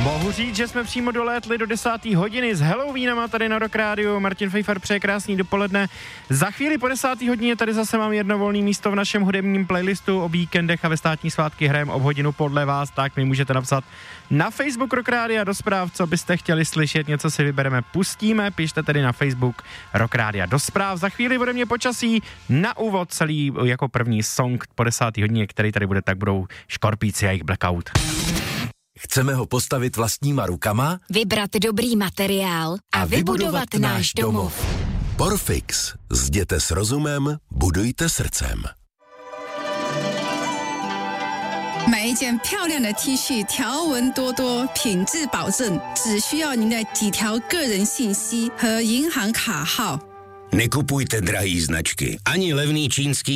Mohu říct, že jsme přímo dolétli do 10. hodiny s Halloweenama tady na Rock Rádiu. Martin Fejfar přeje krásný dopoledne. Za chvíli po 10. hodině tady zase mám jedno volné místo v našem hudebním playlistu. O víkendech a ve státní svátky hrajeme ob hodinu podle vás, tak mi můžete napsat na Facebook Rock Rádia do zpráv, co byste chtěli slyšet, něco si vybereme, pustíme, pište tedy na Facebook Rock Rádia do zpráv. Za chvíli ode mě počasí, na úvod celý jako první song po 10. hodině, který tady bude, tak budou Škorpíci a jejich Blackout. Chceme ho postavit vlastníma rukama? Vybrat dobrý materiál a vybudovat náš domov. Porfix. Zděte s rozumem, budujte srdcem. 买一件漂亮的 T 恤，条纹多多，品质保证，只需要您的几条个人信息和银行卡号。 Nekupujte drahý značky, ani levný čínský